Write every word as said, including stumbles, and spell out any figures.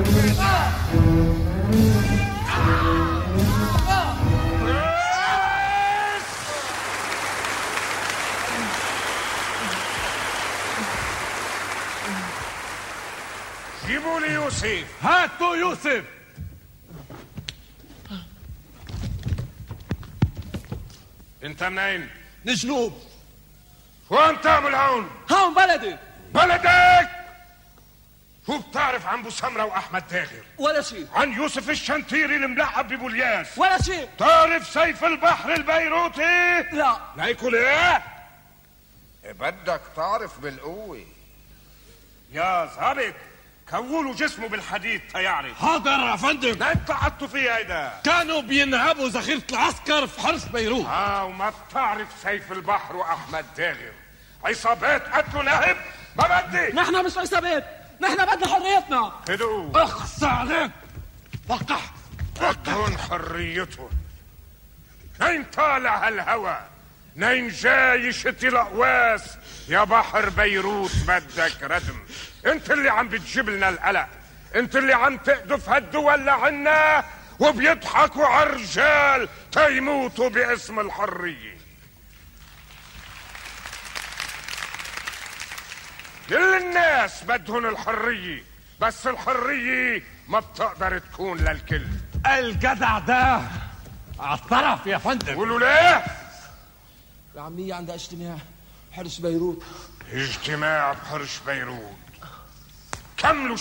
جيبوا لي يوسف. هاتوا يوسف. انت منين؟ من الجنوب. وين تعمل هون؟ هون بلدي. بلدك؟ شو بتعرف عن ابو سمره واحمد داغر؟ ولا شيء. عن يوسف الشنتيري الملعب بابو الياس؟ ولا شيء. تعرف سيف البحر البيروتي؟ لا. ليكوا ليه؟ بدك تعرف بالقوة. يا ظابط كولوا جسمه بالحديد تيعرف. حاضر يا فندم. لا انت قعدتوا فيه هيدا. كانوا بينهبوا ذخيرة العسكر في حرس بيروت. اه وما بتعرف سيف البحر واحمد داغر عصابات قتلوا نهب؟ ما بدي. نحن مش عصابات، نحن بدنا حريتنا. هدوء. اخص عليك. وقع. بدهم حريتهم. نين طالع هالهوى، نين جاي شتي الأقواس، يا بحر بيروت بدك ردم. انت اللي عم بتجيب لنا القلق، انت اللي عم تقدف هالدول لعنا وبيضحكوا على الرجال تيموتوا باسم الحرية. كل الناس بدهم الحرية، بس الحرية ما بتقدر تكون للكل. الجدع ده على الطرف يا فندم. قولوا ليه؟ العمية عندها اجتماع حرس بيروت. اجتماع بحرس بيروت. كملوا